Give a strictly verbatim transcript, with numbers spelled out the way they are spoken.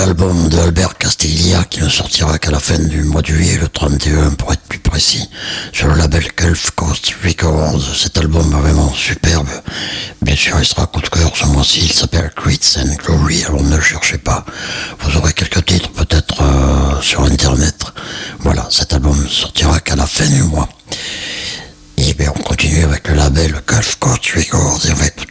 l'album de Albert Castiglia qui ne sortira qu'à la fin du mois de juillet, le trente et un pour être plus précis, sur le label Gulf Coast Records. Cet album est vraiment superbe. Bien sûr, il sera coup de cœur ce mois-ci. Il s'appelle Creeds and Glory, alors ne le cherchez pas. Vous aurez quelques titres peut-être euh, sur Internet. Voilà, cet album ne sortira qu'à la fin du mois. Et bien on continue avec le label Gulf Coast Records et on va écouter